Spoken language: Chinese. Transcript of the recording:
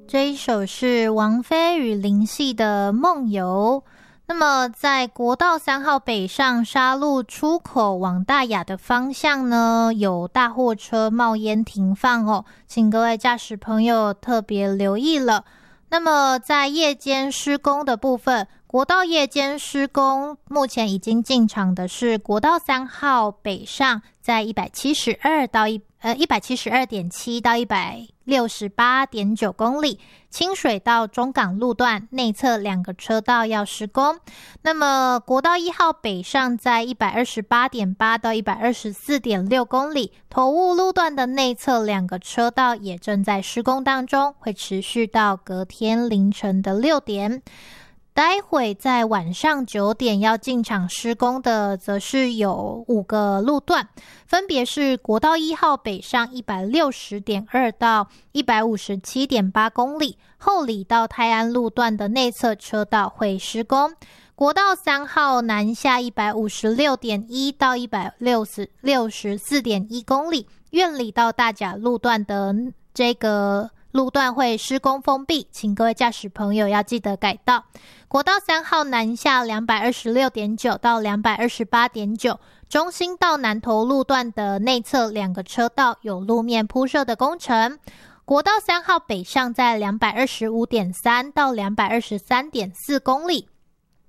这一首是王菲与林夕的《梦游》。那么在国道3号北上沙鹿出口往大雅的方向呢，有大货车冒烟停放哦，请各位驾驶朋友特别留意了。那么在夜间施工的部分，国道夜间施工目前已经进场的是国道3号北上，在172.7到168.9公里，清水到中港路段内侧2个车道要施工。那么国道1号北上在128.8到124.6公里，头雾路段的内侧2个车道也正在施工当中，会持续到隔天凌晨的6点。待会在晚上9点要进场施工的则是有5个路段，分别是国道1号北上160.2到157.8公里，后里到泰安路段的内侧车道会施工。国道3号南下156.1到164.1公里，苑里到大甲路段的这个路段会施工封闭，请各位驾驶朋友要记得改道。国道3号南下226.9到228.9，中心到南投路段的内侧2个车道有路面铺设的工程。国道3号北上在225.3到223.4公里，